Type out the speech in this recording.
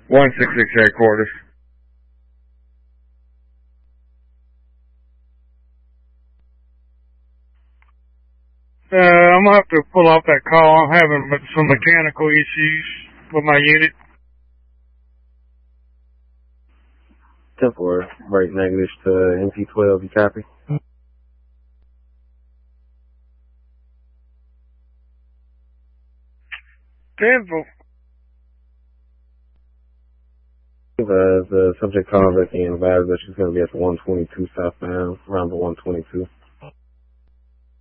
166 headquarters. I'm gonna have to pull off that call. I'm having some mechanical issues with my unit. 10-4, right negatives to MP12, you copy? Denver. The subject calls at the advisor that she's going to be at the 122 southbound, around the 122.